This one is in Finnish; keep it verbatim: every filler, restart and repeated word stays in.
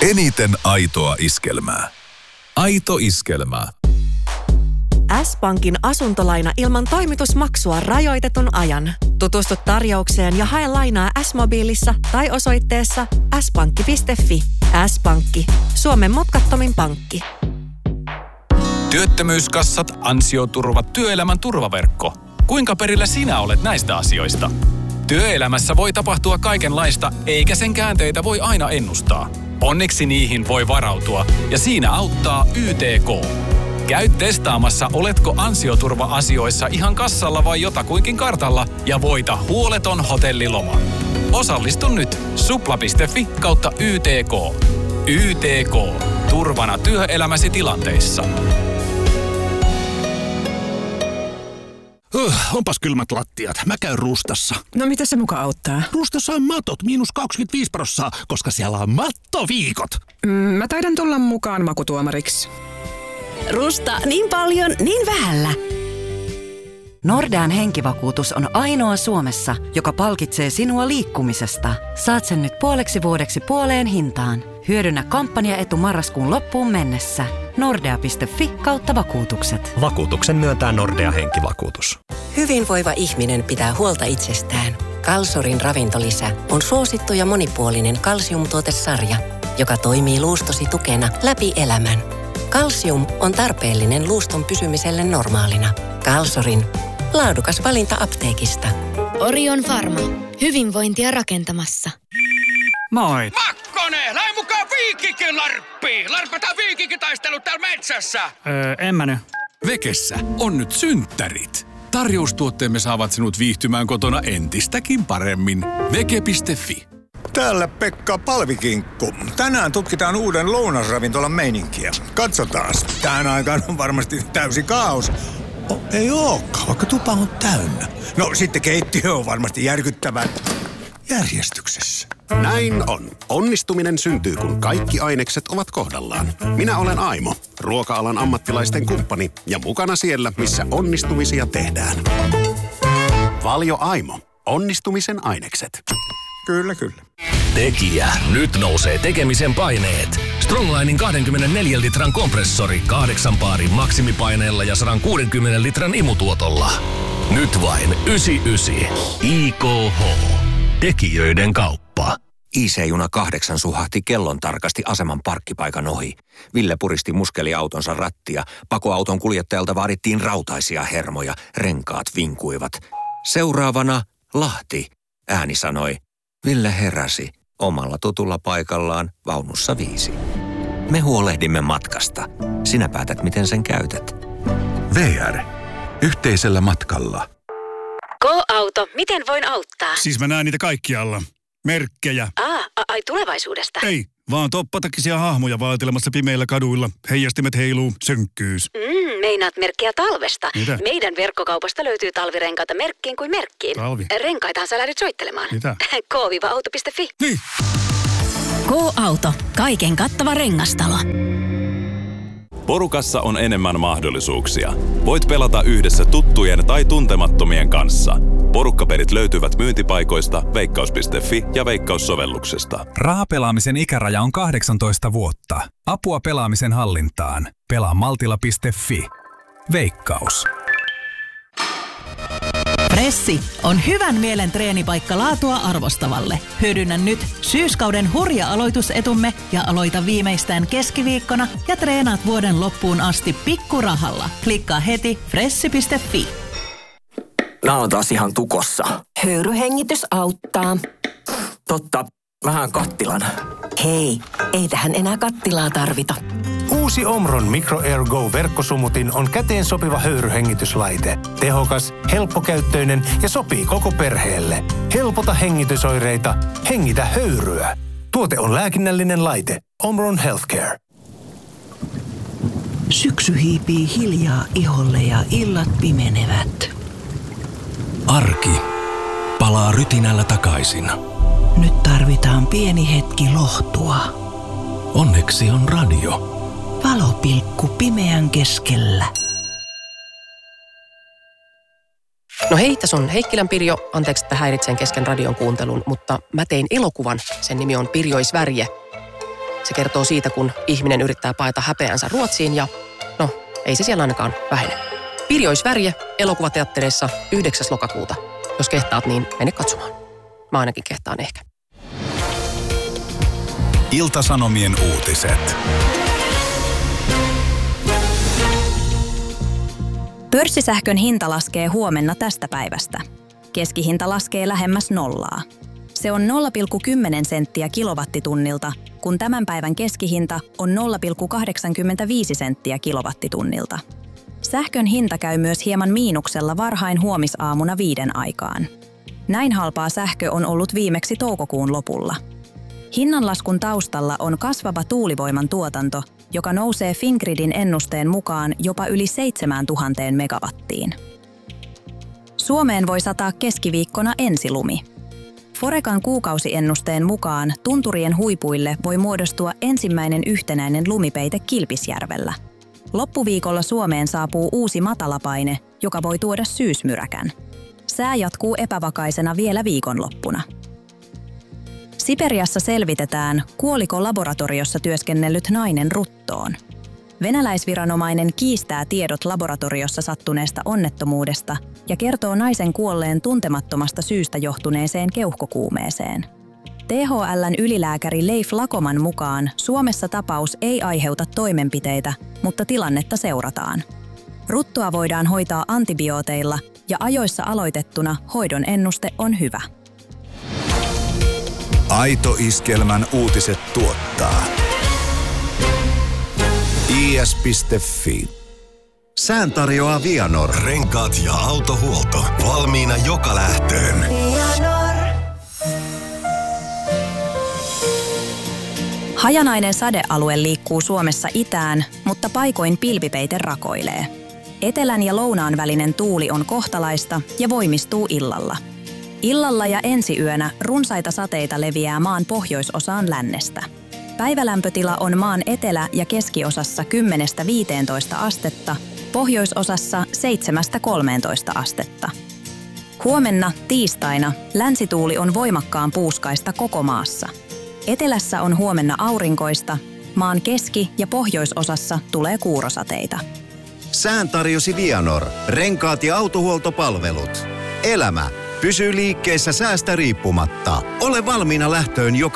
Eniten aitoa iskelmää. Aito iskelmää. S-Pankin asuntolaina ilman toimitusmaksua rajoitetun ajan. Tutustu tarjoukseen ja hae lainaa S-mobiilissa tai osoitteessa s pankki piste fi. S-Pankki. Suomen mutkattomin pankki. Työttömyyskassat, ansioturvat, työelämän turvaverkko. Kuinka perillä sinä olet näistä asioista? Työelämässä voi tapahtua kaikenlaista, eikä sen käänteitä voi aina ennustaa. Onneksi niihin voi varautua, ja siinä auttaa Y T K. Käy testaamassa, oletko ansioturva-asioissa ihan kassalla vai jotakuinkin kartalla, ja voita huoleton hotelliloma. Osallistu nyt supla piste fi kautta Y T K. Y T K. Turvana työelämäsi tilanteissa. Huh, onpas kylmät lattiat. Mä käyn Rustassa. No mitä se muka auttaa? Rustassa on matot, miinus kaksikymmentäviisi prosenttia, koska siellä on mattoviikot. Mm, mä taidan tulla mukaan makutuomariksi. Rusta niin paljon, niin vähällä. Nordean henkivakuutus on ainoa Suomessa, joka palkitsee sinua liikkumisesta. Saat sen nyt puoleksi vuodeksi puoleen hintaan. Hyödynnä kampanjaetu marraskuun loppuun mennessä. Nordea piste fi kautta vakuutukset. Vakuutuksen myöntää Nordea henkivakuutus. Hyvinvoiva ihminen pitää huolta itsestään. Kalsorin ravintolisä on suosittu ja monipuolinen kalsiumtuotesarja, joka toimii luustosi tukena läpi elämän. Kalsium on tarpeellinen luuston pysymiselle normaalina. Kalsorin laadukas valinta apteekista. Orion Pharma. Hyvinvointia rakentamassa. Moi. Makkonen, lähde mukaan Viikikin larppiin. Larpataan viikinkitaistelut täällä metsässä. Öö, en mä nyt. Vekessä on nyt synttärit. Tarjoustuotteemme saavat sinut viihtymään kotona entistäkin paremmin. Veke piste fi. Täällä Pekka Palvikinkku. Tänään tutkitaan uuden lounasravintolan meininkiä. Katsotaan. Tähän aikaan on varmasti täysi kaos. Oh, ei ookaan, vaikka tupa on täynnä. No sitten keittiö on varmasti järkyttävän järjestyksessä. Näin on. Onnistuminen syntyy, kun kaikki ainekset ovat kohdallaan. Minä olen Aimo, ruoka-alan ammattilaisten kumppani ja mukana siellä, missä onnistumisia tehdään. Valio Aimo. Onnistumisen ainekset. Kyllä, kyllä. Tekijä. Nyt nousee tekemisen paineet. Stronglinin kaksikymmentäneljä litran kompressori kahdeksan paarin maksimipaineella ja sata kuusikymmentä litran imutuotolla. Nyt vain yhdeksänkymmentäyhdeksän. I K H. Tekijöiden kauppa. I C-juna kahdeksan suhahti kellon tarkasti aseman parkkipaikan ohi. Ville puristi muskeliautonsa rattia. Pakoauton kuljettajalta vaadittiin rautaisia hermoja. Renkaat vinkuivat. Seuraavana Lahti. Ääni sanoi. Ville heräsi omalla tutulla paikallaan vaunussa viisi. Me huolehdimme matkasta. Sinä päätät, miten sen käytät. V R. Yhteisellä matkalla. Go-auto, miten voin auttaa? Siis mä näen niitä kaikkialla. Merkkejä. Aa, ai tulevaisuudesta. Ei, vaan toppatakisia hahmoja vaatelemassa pimeillä kaduilla. Heijastimet heiluu, synkkyys. Mm, meinaat merkkiä talvesta. Mitä? Meidän verkkokaupasta löytyy talvirenkaita merkkiin kuin merkkiin. Talvi? Renkaitahan sä lähdet soittelemaan. Mitä? K auto piste fi. Niin. Go-auto. Kaiken kattava rengastalo. Porukassa on enemmän mahdollisuuksia. Voit pelata yhdessä tuttujen tai tuntemattomien kanssa. Porukkapelit löytyvät myyntipaikoista, veikkaus piste fi ja Veikkaus-sovelluksesta. Rahapelaamisen ikäraja on kahdeksantoista vuotta. Apua pelaamisen hallintaan. Pelaa maltilla piste fi. Veikkaus. Pressi on hyvän mielen treenipaikka laatua arvostavalle. Hyödynnä nyt syyskauden hurja aloitusetumme ja aloita viimeistään keskiviikkona ja treenaat vuoden loppuun asti pikkurahalla. Klikkaa heti pressi piste fi. Nää on taas ihan tukossa. Höyryhengitys auttaa. Totta, vähän kattilan. Hei, ei tähän enää kattilaa tarvita. Uusi Omron Micro Air Go -verkkosumutin on käteen sopiva höyryhengityslaite. Tehokas, helppokäyttöinen ja sopii koko perheelle. Helpota hengitysoireita, hengitä höyryä. Tuote on lääkinnällinen laite. Omron Healthcare. Syksy hiipii hiljaa iholle ja illat pimenevät. Arki palaa rytinällä takaisin. Nyt tarvitaan pieni hetki lohtua. Onneksi on radio. Valopilkku pimeän keskellä. No hei, tässä on Heikkilän Pirjo. Anteeksi, että häiritsen kesken radion kuuntelun, mutta mä tein elokuvan. Sen nimi on Pirjoisvärje. Se kertoo siitä, kun ihminen yrittää paeta häpeänsä Ruotsiin ja no, ei se siellä ainakaan vähene. Pirjo Värje elokuvateattereissa yhdeksäs lokakuuta. Jos kehtaat, niin mene katsomaan. Mä ainakin kehtaan ehkä. Ilta-Sanomien uutiset. Pörssisähkön hinta laskee huomenna tästä päivästä. Keskihinta laskee lähemmäs nollaa. Se on nolla pilkku kymmenen senttiä kilowattitunnilta, kun tämän päivän keskihinta on nolla pilkku kahdeksankymmentäviisi senttiä kilowattitunnilta. Sähkön hinta käy myös hieman miinuksella varhain huomisaamuna viiden aikaan. Näin halpaa sähkö on ollut viimeksi toukokuun lopulla. Hinnanlaskun taustalla on kasvava tuulivoiman tuotanto, joka nousee Fingridin ennusteen mukaan jopa yli seitsemäntuhatta megawattiin. Suomeen voi sataa keskiviikkona ensilumi. Forecan kuukausiennusteen mukaan tunturien huipuille voi muodostua ensimmäinen yhtenäinen lumipeite Kilpisjärvellä. Loppuviikolla Suomeen saapuu uusi matalapaine, joka voi tuoda syysmyräkän. Sää jatkuu epävakaisena vielä viikonloppuna. Siperiassa selvitetään, kuoliko laboratoriossa työskennellyt nainen ruttoon. Venäläisviranomainen kiistää tiedot laboratoriossa sattuneesta onnettomuudesta ja kertoo naisen kuolleen tuntemattomasta syystä johtuneeseen keuhkokuumeeseen. T H L:n ylilääkäri Leif Lakoman mukaan Suomessa tapaus ei aiheuta toimenpiteitä, mutta tilannetta seurataan. Ruttoa voidaan hoitaa antibiooteilla ja ajoissa aloitettuna hoidon ennuste on hyvä. Aito Iskelmän uutiset tuottaa I S piste F I. Sään tarjoaa Vianor. Renkaat ja autohuolto. Valmiina joka lähtöön. Vianor. Hajanainen sadealue liikkuu Suomessa itään, mutta paikoin pilvipeite rakoilee. Etelän ja lounaan välinen tuuli on kohtalaista ja voimistuu illalla. Illalla ja ensiyönä runsaita sateita leviää maan pohjoisosaan lännestä. Päivälämpötila on maan etelä- ja keskiosassa kymmenestä viiteentoista astetta, pohjoisosassa seitsemästä kolmeentoista astetta. Huomenna tiistaina länsituuli on voimakkaan puuskaista koko maassa. Etelässä on huomenna aurinkoista, maan keski- ja pohjoisosassa tulee kuurosateita. Sään tarjosi Vianor. Renkaat ja autohuoltopalvelut. Elämä pysyy liikkeessä säästä riippumatta. Ole valmiina lähtöön joka